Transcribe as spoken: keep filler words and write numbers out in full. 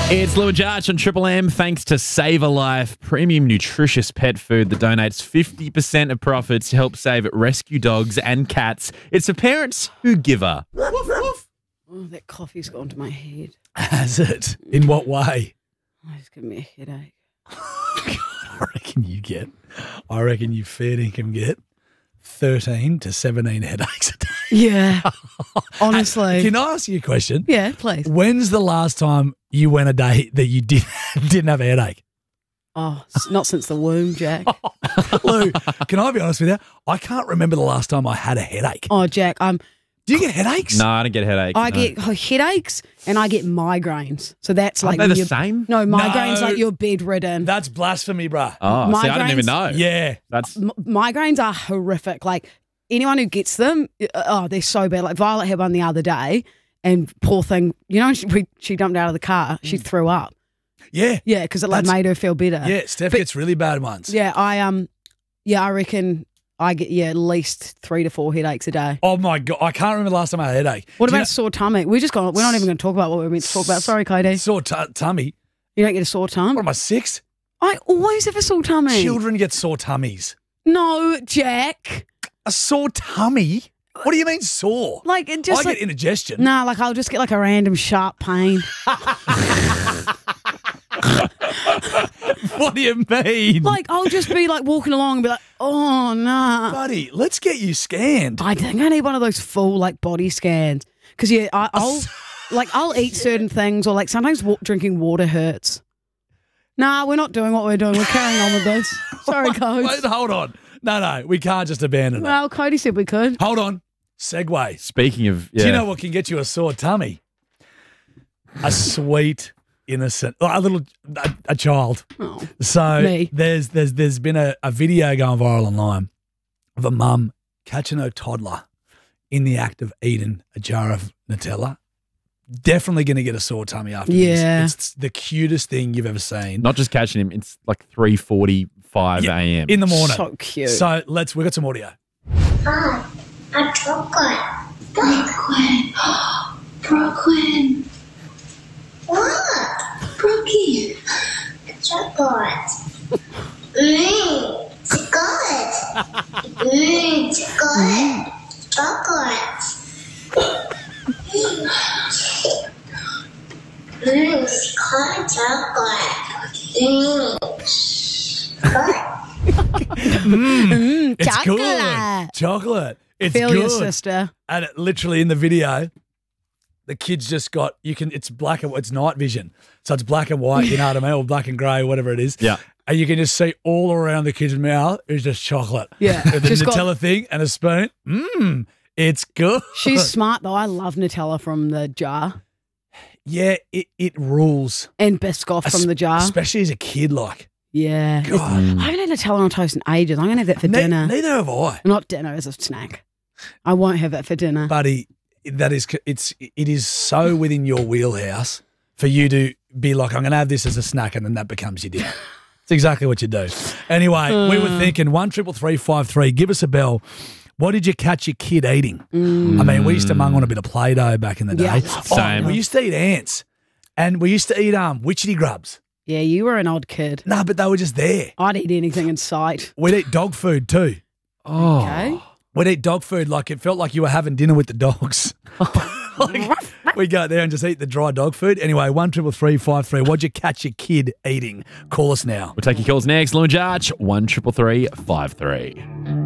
It's Lou and Jarch on Triple M. Thanks to Save a Life, premium nutritious pet food that donates fifty percent of profits to help save rescue dogs and cats. It's a parents who giver. Woof, woof. Oh, that coffee's gone to my head. Has it? In what way? Oh, it's giving me a headache. I reckon you get, I reckon you fair dinkum get thirteen to seventeen headaches a day. Yeah, honestly. Can I ask you a question? Yeah, please. When's the last time you went a day that you did, didn't have a headache? Oh, s- not since the womb, Jack. Lou, can I be honest with you? I can't remember the last time I had a headache. Oh, Jack, I'm. Do you get headaches? No, I don't get headaches. I no. get headaches and I get migraines. So that's Aren't like they the you're- same? No, migraines No. like you're bedridden. That's blasphemy, bruh. Oh, see, I didn't even know. Migraines- Yeah. That's M- migraines are horrific. Like anyone who gets them, uh, oh, they're so bad. Like Violet had one the other day, and poor thing, you know, she, we, she jumped out of the car, she threw up. Yeah. Yeah, because it like That's- made her feel better. Yeah. Steph But- gets really bad ones. Yeah, I um, yeah, I reckon I get yeah at least three to four headaches a day. Oh, my God. I can't remember the last time I had a headache. What Do you about sore tummy? We're just going. We're not even going to talk about what we're meant to talk about. Sorry, Cody. know, sore t- tummy? You don't get a sore tum. What am I, six? I always have a sore tummy. Children get sore tummies. No, Jack. A sore tummy? What do you mean sore? Like it just I like, get indigestion. nah. Like I'll just get like a random sharp pain. What do you mean? Like I'll just be like walking along and be like, oh nah. Buddy, let's get you scanned. I think I need one of those full like body scans because yeah, I, I'll like I'll eat certain things or like sometimes wa- drinking water hurts. Nah, we're not doing what we're doing. We're carrying on with this. Sorry, Cody. Wait, hold on. No, no, we can't just abandon it. Well, Cody said we could. Hold on. Segway. speaking of. Yeah. Do you know what can get you a sore tummy? A sweet, innocent, a little, a, a child. Oh. So Me. there's there's there's been a, a video going viral online of a mum catching her toddler in the act of eating a jar of Nutella. Definitely going to get a sore tummy after Yeah. this. It's the cutest thing you've ever seen. Not just catching him. It's like three forty-five Yeah, a.m. in the morning. So cute. So let's, we got some audio. Ah, a chocolate. Brooklyn. Brooklyn. What? Brookie. Chocolate. Mmm, chocolate. Mmm, chocolate. Chocolate. Mmm, chocolate, chocolate. Mmm. Chocolate. It's Chocolate. good. Chocolate. It's Feel good. your sister. And it, literally in the video, the kid's just got, you can, it's black and it's night vision. So it's black and white, you know what I mean? Or black and grey, whatever it is. Yeah. And you can just see all around the kid's mouth is just chocolate. Yeah. With the Just got- Nutella thing and a spoon. Mmm. It's good. She's smart though. I love Nutella from the jar Yeah, it, it rules. and Biscoff from the jar. Especially as a kid, like. Yeah. God. I haven't had Nutella on toast in ages. I'm going to have that for Ne- dinner. Neither have I. Not dinner, as a snack. I won't have it for dinner. Buddy, that is, it's, it is so within your wheelhouse for you to be like, I'm going to have this as a snack, and then that becomes your dinner. It's exactly what you do. Anyway, we were thinking one triple three five three. Give us a bell. What did you catch your kid eating? I mean, we used to mung on a bit of Play-Doh back in the day. Yeah. Same. Oh, we used to eat ants, and we used to eat um witchetty grubs. Yeah, you were an odd kid. No, but they were just there. I'd eat anything in sight. We'd eat dog food too. Oh. Okay. We'd eat dog food like it felt like you were having dinner with the dogs. Like, we'd go out there and just eat the dry dog food. Anyway, one triple three five three. What'd you catch your kid eating? Call us now. We'll take your calls next. Lou and Jarch, one triple three five three.